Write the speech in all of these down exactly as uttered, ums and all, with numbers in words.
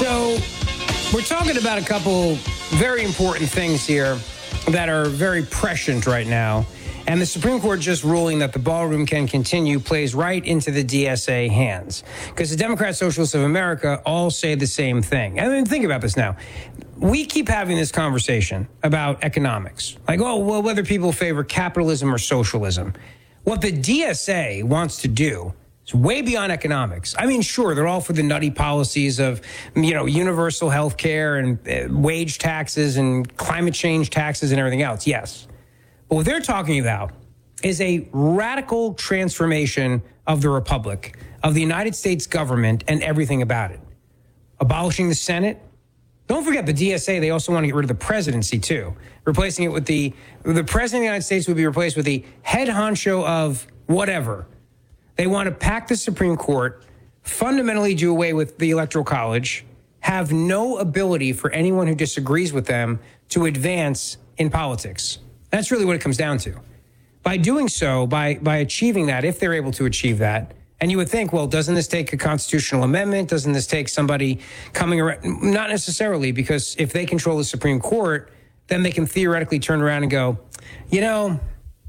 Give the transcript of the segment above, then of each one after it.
So we're talking about a couple very important things here that are very prescient right now. And the Supreme Court just ruling that the ballroom can continue plays right into the D S A hands. Because the Democrat Socialists of America all say the same thing. I mean, think about this now. We keep having this conversation about economics. Like, oh, well, whether people favor capitalism or socialism. What the D S A wants to do is way beyond economics. I mean, sure, they're all for the nutty policies of, you know, universal health care and uh, wage taxes and climate change taxes and everything else. Yes. But what they're talking about is a radical transformation of the republic, of the United States government and everything about it. Abolishing the Senate. Don't forget the D S A, they also want to get rid of the presidency, too. Replacing it with the, the president of the United States would be replaced with the head honcho of whatever. They want to pack the Supreme Court, fundamentally do away with the Electoral College, have no ability for anyone who disagrees with them to advance in politics. That's really what it comes down to. By doing so, by, by achieving that, if they're able to achieve that, and you would think, well, doesn't this take a constitutional amendment? Doesn't this take somebody coming around? Not necessarily, because if they control the Supreme Court, then they can theoretically turn around and go, you know,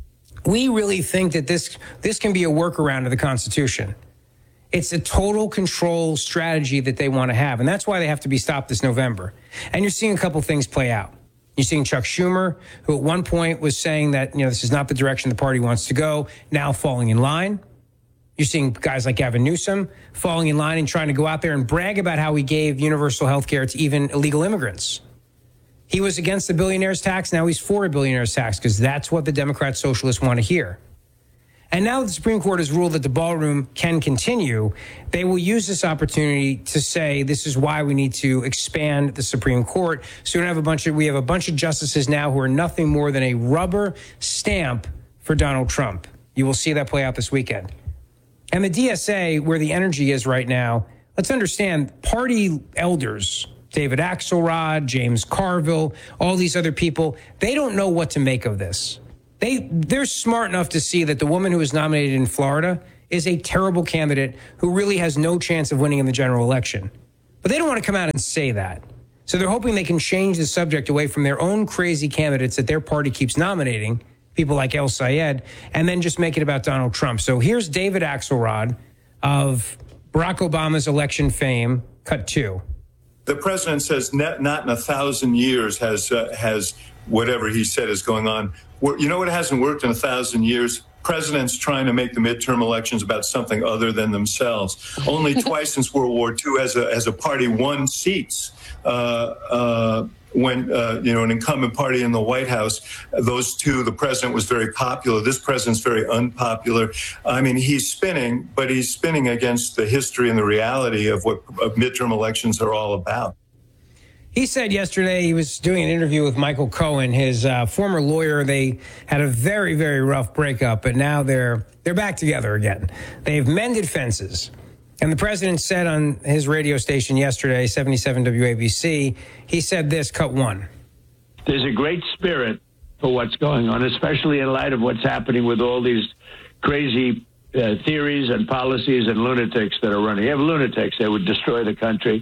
we really think that this this can be a workaround of the Constitution. It's a total control strategy that they want to have, and that's why they have to be stopped this November. And you're seeing a couple things play out. You're seeing Chuck Schumer, who at one point was saying that, you know, this is not the direction the party wants to go, now falling in line. You're seeing guys like Gavin Newsom falling in line and trying to go out there and brag about how he gave universal health care to even illegal immigrants. He was against the billionaire's tax. Now he's for a billionaire's tax because that's what the Democrat Socialists want to hear. And now that the Supreme Court has ruled that the ballroom can continue, they will use this opportunity to say this is why we need to expand the Supreme Court. So we don't have a bunch of we have a bunch of justices now who are nothing more than a rubber stamp for Donald Trump. You will see that play out this weekend. And the D S A, where the energy is right now, let's understand party elders, David Axelrod, James Carville, all these other people, they don't know what to make of this. They, they're smart enough to see that the woman who was nominated in Florida is a terrible candidate who really has no chance of winning in the general election. But they don't want to come out and say that. So they're hoping they can change the subject away from their own crazy candidates that their party keeps nominating, people like El Sayed, and then just make it about Donald Trump. So here's David Axelrod of Barack Obama's election fame, cut two. The president says not, not in a thousand years has uh, has whatever he said is going on. You know what hasn't worked in a thousand years? Presidents trying to make the midterm elections about something other than themselves. Only twice since World War Two has a, has a party won seats. Uh, uh, when, uh, you know, an incumbent party in the White House, those two, the president was very popular. This president's very unpopular. I mean, he's spinning, but he's spinning against the history and the reality of what of midterm elections are all about. He said yesterday he was doing an interview with Michael Cohen, his uh, former lawyer. They had a very, very rough breakup, but now they're they're back together again. They've mended fences. And the president said on his radio station yesterday, seventy-seven W A B C, he said this, cut one. There's a great spirit for what's going on, especially in light of what's happening with all these crazy uh, theories and policies and lunatics that are running. You have lunatics that would destroy the country.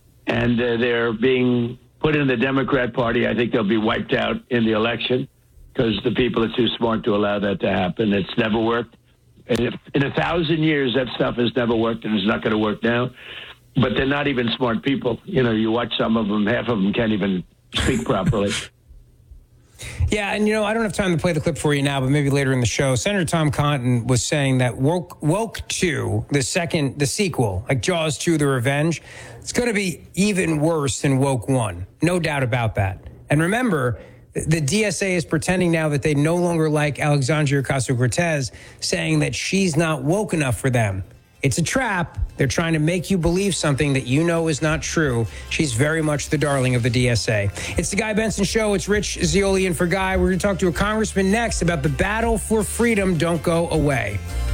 And uh, they're being put in the Democrat Party. I think they'll be wiped out in the election because the people are too smart to allow that to happen. It's never worked. And if, in a thousand years, that stuff has never worked, and it's not going to work now. But they're not even smart people. You know, you watch some of them, half of them can't even speak properly. Yeah, and, you know, I don't have time to play the clip for you now, but maybe later in the show. Senator Tom Cotton was saying that Woke, Woke two, the second, the sequel, like Jaws two, The Revenge, it's going to be even worse than Woke one. No doubt about that. And remember, the D S A is pretending now that they no longer like Alexandria Ocasio-Cortez, saying that she's not woke enough for them. It's a trap. They're trying to make you believe something that you know is not true. She's very much the darling of the D S A. It's the Guy Benson Show. It's Rich Zeoli in for Guy. We're going to talk to a congressman next about the battle for freedom. Don't go away.